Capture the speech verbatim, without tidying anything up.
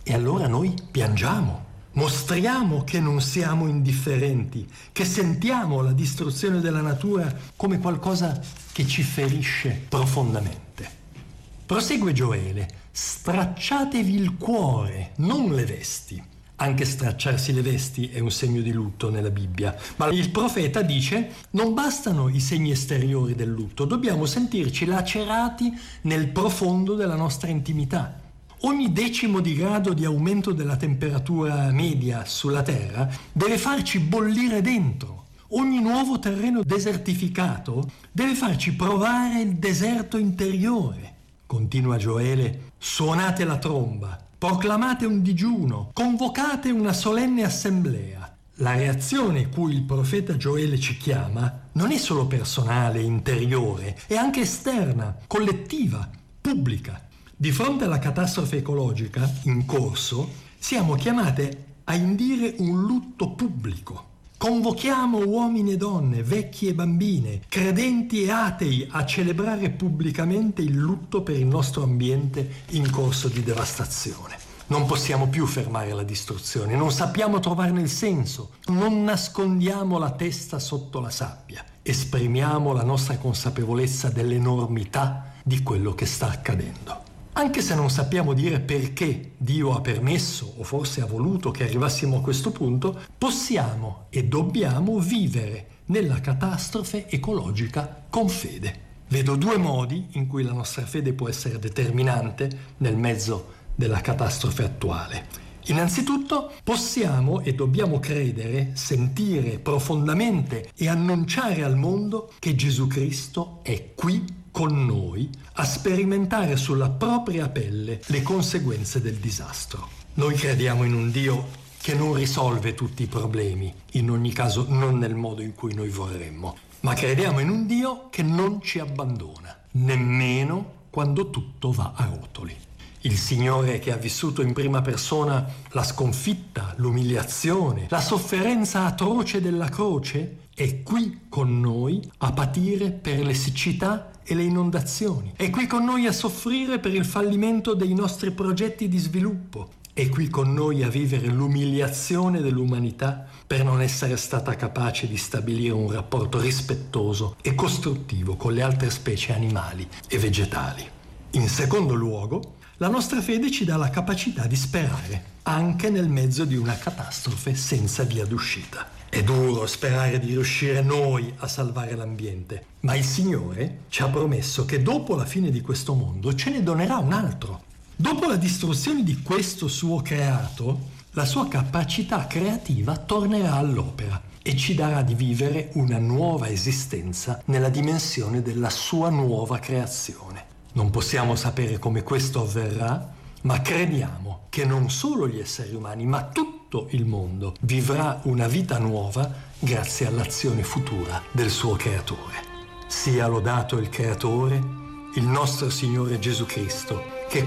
E allora noi piangiamo, mostriamo che non siamo indifferenti, che sentiamo la distruzione della natura come qualcosa che ci ferisce profondamente. Prosegue Gioele: stracciatevi il cuore, non le vesti. Anche stracciarsi le vesti è un segno di lutto nella Bibbia, ma il profeta dice: non bastano i segni esteriori del lutto, dobbiamo sentirci lacerati nel profondo della nostra intimità. Ogni decimo di grado di aumento della temperatura media sulla Terra deve farci bollire dentro. Ogni nuovo terreno desertificato deve farci provare il deserto interiore. Continua Gioele: suonate la tromba, proclamate un digiuno, convocate una solenne assemblea. La reazione cui il profeta Gioele ci chiama non è solo personale, interiore, è anche esterna, collettiva, pubblica. Di fronte alla catastrofe ecologica in corso, siamo chiamate a indire un lutto pubblico. Convochiamo uomini e donne, vecchi e bambine, credenti e atei a celebrare pubblicamente il lutto per il nostro ambiente in corso di devastazione. Non possiamo più fermare la distruzione, non sappiamo trovarne il senso, non nascondiamo la testa sotto la sabbia, esprimiamo la nostra consapevolezza dell'enormità di quello che sta accadendo. Anche se non sappiamo dire perché Dio ha permesso o forse ha voluto che arrivassimo a questo punto, possiamo e dobbiamo vivere nella catastrofe ecologica con fede. Vedo due modi in cui la nostra fede può essere determinante nel mezzo della catastrofe attuale. Innanzitutto possiamo e dobbiamo credere, sentire profondamente e annunciare al mondo che Gesù Cristo è qui con noi a sperimentare sulla propria pelle le conseguenze del disastro. Noi crediamo in un Dio che non risolve tutti i problemi, in ogni caso non nel modo in cui noi vorremmo, ma crediamo in un Dio che non ci abbandona, nemmeno quando tutto va a rotoli. Il Signore che ha vissuto in prima persona la sconfitta, l'umiliazione, la sofferenza atroce della croce, è qui con noi a patire per le siccità e le inondazioni. È qui con noi a soffrire per il fallimento dei nostri progetti di sviluppo. È qui con noi a vivere l'umiliazione dell'umanità per non essere stata capace di stabilire un rapporto rispettoso e costruttivo con le altre specie animali e vegetali. In secondo luogo, la nostra fede ci dà la capacità di sperare, anche nel mezzo di una catastrofe senza via d'uscita. È duro sperare di riuscire noi a salvare l'ambiente, ma il Signore ci ha promesso che dopo la fine di questo mondo ce ne donerà un altro. Dopo la distruzione di questo suo creato, la sua capacità creativa tornerà all'opera e ci darà di vivere una nuova esistenza nella dimensione della sua nuova creazione. Non possiamo sapere come questo avverrà, ma crediamo che non solo gli esseri umani, ma tutto il mondo vivrà una vita nuova grazie all'azione futura del suo creatore. Sia lodato il creatore, il nostro Signore Gesù Cristo, che